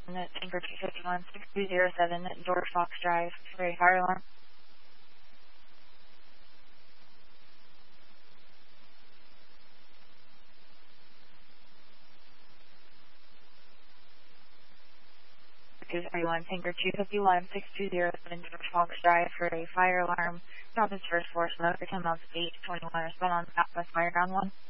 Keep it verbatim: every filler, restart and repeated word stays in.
Tanker two fifty-one, six two zero seven, George Fox Drive, for a fire alarm. two thirty-one, Tanker two fifty-one, six two zero seven, George Fox Drive, for a fire alarm. Stop is first floor smoke, ten months eight twenty-one, respond on Southwest Fire Ground one.